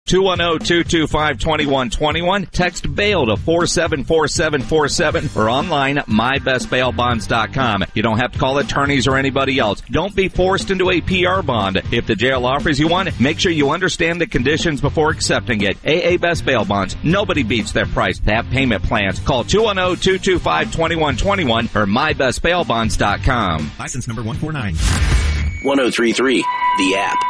210-225-2121. Text bail to 474747 or online at mybestbailbonds.com. You don't have to call attorneys or anybody else. Don't be forced into a PR bond. If the jail offers you one, make sure you understand the conditions before accepting it. AA Best Bail Bonds. Nobody beats their price. They have payment plans. Call 210-225-2121 or mybestbailbonds.com. License number 149. 103.3, the app.